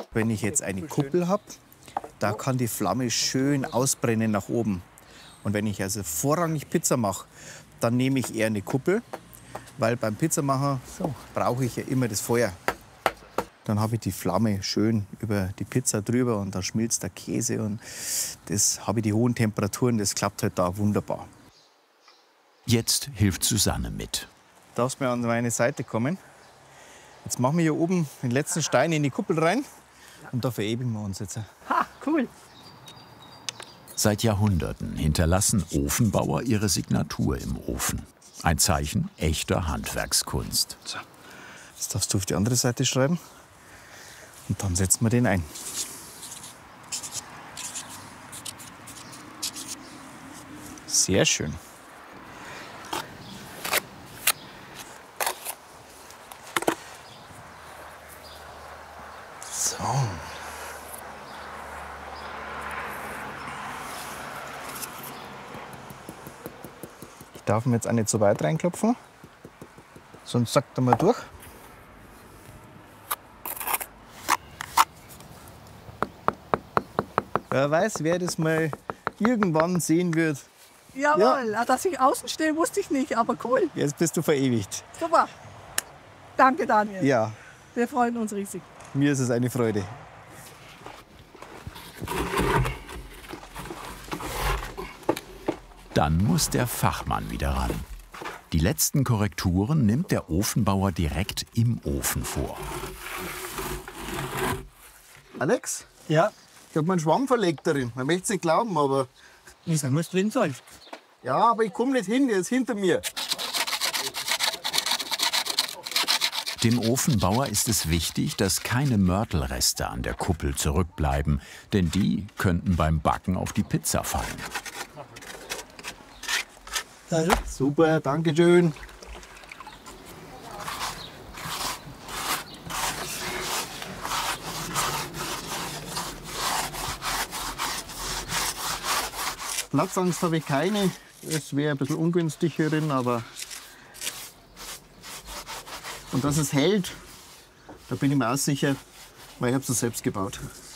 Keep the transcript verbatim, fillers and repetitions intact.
Wenn ich jetzt eine Kuppel habe, da kann die Flamme schön ausbrennen nach oben. Und wenn ich also vorrangig Pizza mache, dann nehme ich eher eine Kuppel, weil beim Pizzamachen so, brauche ich ja immer das Feuer. Dann habe ich die Flamme schön über die Pizza drüber und dann schmilzt der Käse und das habe ich die hohen Temperaturen, das klappt halt da wunderbar. Jetzt hilft Susanne mit. Darfst mir an meine Seite kommen. Jetzt machen wir hier oben den letzten Stein in die Kuppel rein und da verewigen wir uns jetzt. Ha, cool. Seit Jahrhunderten hinterlassen Ofenbauer ihre Signatur im Ofen. Ein Zeichen echter Handwerkskunst. So. Jetzt darfst du auf die andere Seite schreiben und dann setzen wir den ein. Sehr schön. So. Ich darf mir jetzt auch nicht so weit reinklopfen, sonst sackt er mal durch. Wer weiß, wer das mal irgendwann sehen wird. Jawohl, ja. Dass ich außen stehe, wusste ich nicht, aber cool. Jetzt bist du verewigt. Super. Danke, Daniel. Ja. Wir freuen uns riesig. Mir ist es eine Freude. Dann muss der Fachmann wieder ran. Die letzten Korrekturen nimmt der Ofenbauer direkt im Ofen vor. Alex? Ja. Ich habe meinen Schwamm verlegt darin. Man möchte es nicht glauben, aber... Wieso muss drin sein? Ja, aber ich komme nicht hin, der ist hinter mir. Dem Ofenbauer ist es wichtig, dass keine Mörtelreste an der Kuppel zurückbleiben, denn die könnten beim Backen auf die Pizza fallen. Also. Super, danke schön. Platzangst habe ich keine. Es wäre ein bisschen ungünstig hier drin, aber. Und dass es hält, da bin ich mir auch sicher, weil ich habe es selbst gebaut.